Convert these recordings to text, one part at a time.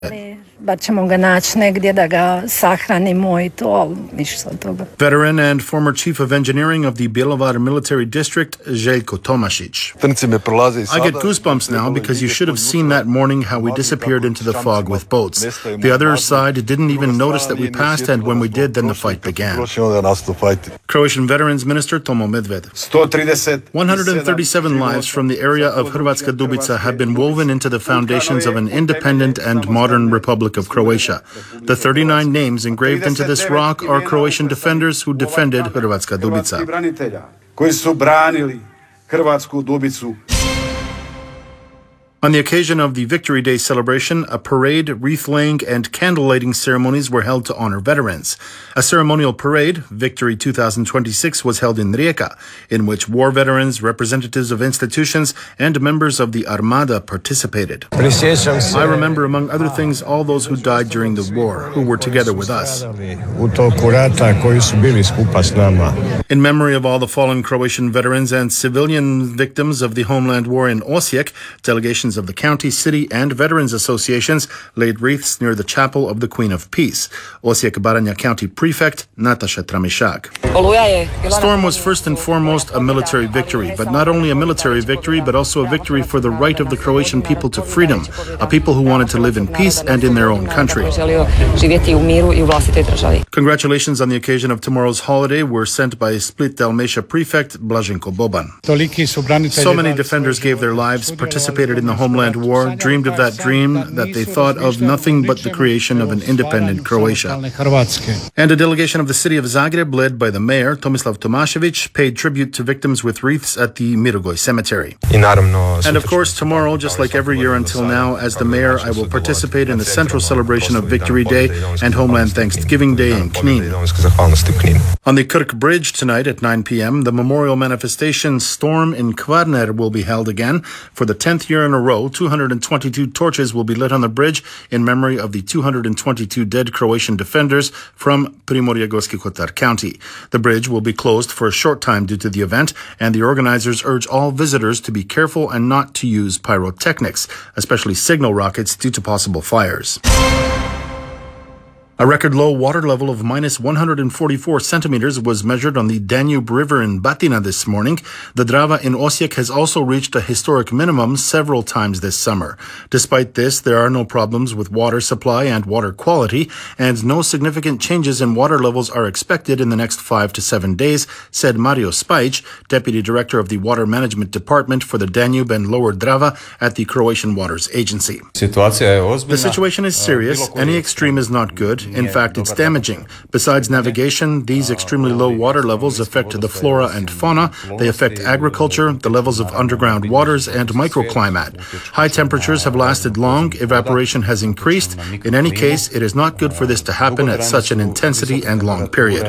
Veteran and former chief of engineering of the Bjelovar military district, Željko Tomašić. I get goosebumps now because you should have seen that morning how we disappeared into the fog with boats. The other side didn't even notice that we passed, and when we did, then the fight began. Croatian Veterans Minister Tomo Medved. 137 lives from the area of Hrvatska Dubica have been woven into the foundations of an independent and modern Republic of Croatia. The 39 names engraved into this rock are Croatian defenders who defended Hrvatska Dubica. On the occasion of the Victory Day celebration, a parade, wreath-laying, and candle-lighting ceremonies were held to honor veterans. A ceremonial parade, Victory 2026, was held in Rijeka, in which war veterans, representatives of institutions, and members of the Armada participated. I remember, among other things, all those who died during the war, who were together with us. In memory of all the fallen Croatian veterans and civilian victims of the homeland war in Osijek, delegations of the county, city, and veterans associations laid wreaths near the chapel of the Queen of Peace. Osijek-Baranja County Prefect Nataša Tramišak. Storm was first and foremost a military victory, but not only a military victory, but also a victory for the right of the Croatian people to freedom, a people who wanted to live in peace and in their own country. Congratulations on the occasion of tomorrow's holiday were sent by Split Dalmatia Prefect Blaženko Boban. So many defenders gave their lives, participated in the homeland war, dreamed of that dream, that they thought of nothing but the creation of an independent Croatia. And a delegation of the city of Zagreb, led by the mayor, Tomislav Tomašević, paid tribute to victims with wreaths at the Mirogoj Cemetery. And of course, tomorrow, just like every year until now, as the mayor, I will participate in the central celebration of Victory Day and Homeland Thanksgiving Day in Knin. On the Krk Bridge tonight at 9 p.m., the memorial manifestation Storm in Kvarner will be held again. For the 10th year in a row, 222 torches will be lit on the bridge in memory of the 222 dead Croatian defenders from Primorje-Gorski Kotar County. The bridge will be closed for a short time due to the event, and the organizers urge all visitors to be careful and not to use pyrotechnics, especially signal rockets, due to possible fires. A record low water level of minus 144 centimeters was measured on the Danube River in Batina this morning. The Drava in Osijek has also reached a historic minimum several times this summer. Despite this, there are no problems with water supply and water quality, and no significant changes in water levels are expected in the next 5 to 7 days, said Mario Spajic, Deputy Director of the Water Management Department for the Danube and Lower Drava at the Croatian Waters Agency. The situation is serious. Any extreme is not good. In fact, it's damaging. Besides navigation, these extremely low water levels affect the flora and fauna. They affect agriculture, the levels of underground waters, and microclimate. High temperatures have lasted long. Evaporation has increased. In any case, it is not good for this to happen at such an intensity and long period.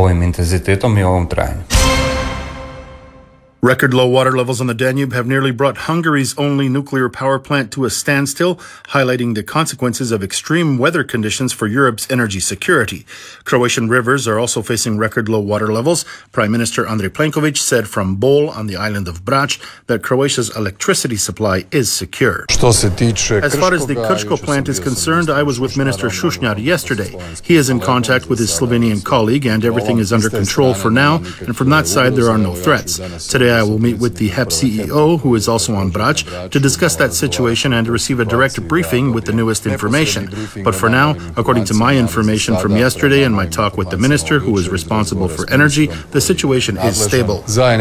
Record low water levels on the Danube have nearly brought Hungary's only nuclear power plant to a standstill, highlighting the consequences of extreme weather conditions for Europe's energy security. Croatian rivers are also facing record low water levels. Prime Minister Andrej Plenković said from Bol on the island of Brač that Croatia's electricity supply is secure. As far as the Krško plant is concerned, I was with Minister Šušnjar yesterday. He is in contact with his Slovenian colleague, and everything is under control for now, and from that side there are no threats. Today I will meet with the HEP CEO, who is also on Brač, to discuss that situation and receive a direct briefing with the newest information. But for now, according to my information from yesterday and my talk with the minister, who is responsible for energy, the situation is stable.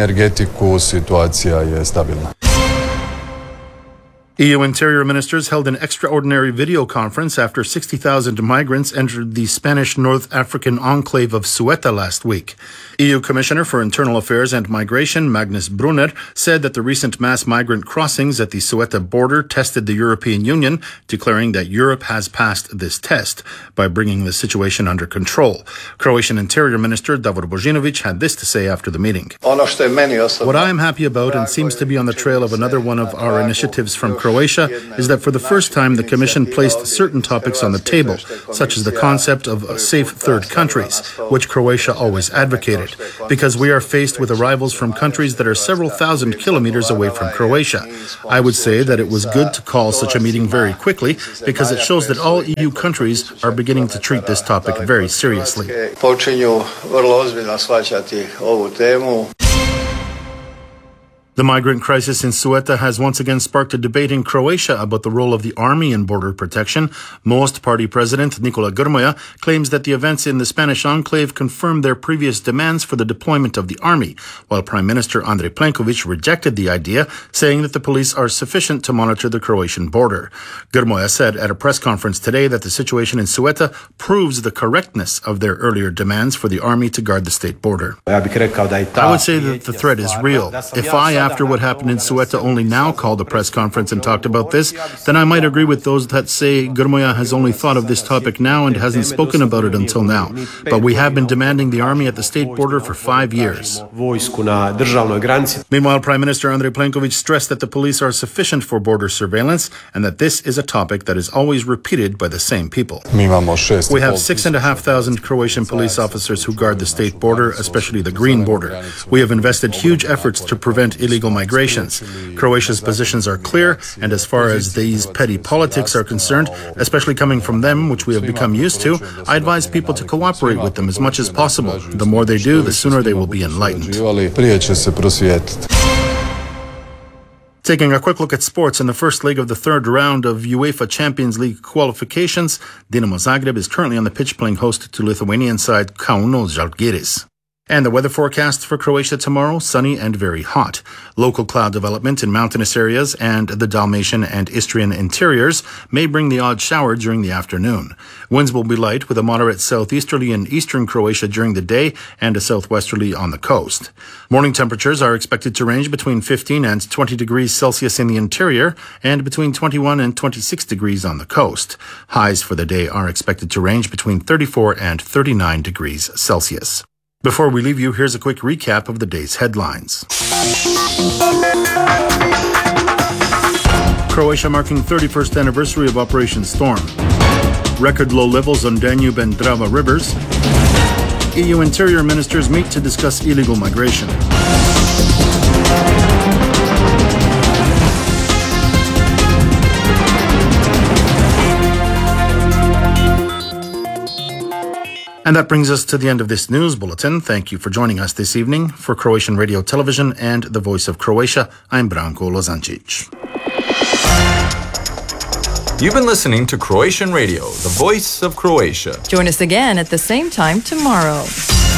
EU interior ministers held an extraordinary video conference after 60,000 migrants entered the Spanish North African enclave of Ceuta last week. EU Commissioner for Internal Affairs and Migration, Magnus Brunner, said that the recent mass migrant crossings at the Ceuta border tested the European Union, declaring that Europe has passed this test by bringing the situation under control. Croatian Interior Minister Davor Božinović had this to say after the meeting. What I am happy about, and seems to be on the trail of another one of our initiatives from Croatia is that for the first time, the Commission placed certain topics on the table, such as the concept of safe third countries, which Croatia always advocated, because we are faced with arrivals from countries that are several thousand kilometers away from Croatia. I would say that it was good to call such a meeting very quickly, because it shows that all EU countries are beginning to treat this topic very seriously. The migrant crisis in Ceuta has once again sparked a debate in Croatia about the role of the army in border protection. Most party president Nikola Grmoja claims that the events in the Spanish enclave confirmed their previous demands for the deployment of the army, while Prime Minister Andrej Plenković rejected the idea, saying that the police are sufficient to monitor the Croatian border. Grmoja said at a press conference today that the situation in Ceuta proves the correctness of their earlier demands for the army to guard the state border. I would say that the threat is real. If I, after what happened in Ceuta, only now called a press conference and talked about this, then I might agree with those that say Grmoja has only thought of this topic now and hasn't spoken about it until now. But we have been demanding the army at the state border for 5 years. Meanwhile, Prime Minister Andrej Plenković stressed that the police are sufficient for border surveillance and that this is a topic that is always repeated by the same people. We have 6,500 Croatian police officers who guard the state border, especially the green border. We have invested huge efforts to prevent illegal migrations. Croatia's positions are clear, and as far as these petty politics are concerned, especially coming from them, which we have become used to, I advise people to cooperate with them as much as possible. The more they do, the sooner they will be enlightened. Taking a quick look at sports, in the first leg of the third round of UEFA Champions League qualifications, Dinamo Zagreb is currently on the pitch playing host to Lithuanian side Kauno Žalgiris. And the weather forecast for Croatia tomorrow, sunny and very hot. Local cloud development in mountainous areas and the Dalmatian and Istrian interiors may bring the odd shower during the afternoon. Winds will be light with a moderate southeasterly in eastern Croatia during the day and a southwesterly on the coast. Morning temperatures are expected to range between 15 and 20 degrees Celsius in the interior and between 21 and 26 degrees on the coast. Highs for the day are expected to range between 34 and 39 degrees Celsius. Before we leave you, here's a quick recap of the day's headlines. Croatia marking 31st anniversary of Operation Storm. Record low levels on Danube and Drava rivers. EU interior ministers meet to discuss illegal migration. And that brings us to the end of this news bulletin. Thank you for joining us this evening. For Croatian Radio Television and the Voice of Croatia, I'm Branko Lozancic. You've been listening to Croatian Radio, the Voice of Croatia. Join us again at the same time tomorrow.